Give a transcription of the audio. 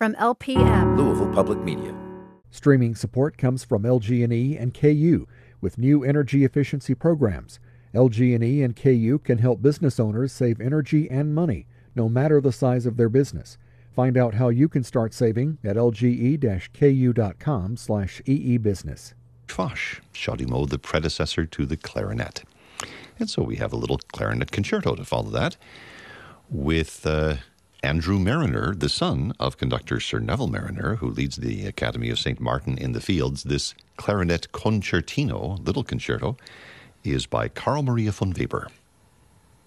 from LPM. Louisville Public Media. Streaming support comes from LG&E and KU with new energy efficiency programs. LG&E and KU can help business owners save energy and money, no matter the size of their business. Find out how you can start saving at lge-ku.com/EEbusiness. Foch, Chaudimod, the predecessor to the clarinet. And so we have a little clarinet concerto to follow that with Andrew Mariner, the son of conductor Sir Neville Mariner, who leads the Academy of St. Martin in the Fields. This clarinet concertino, little concerto, is by Carl Maria von Weber.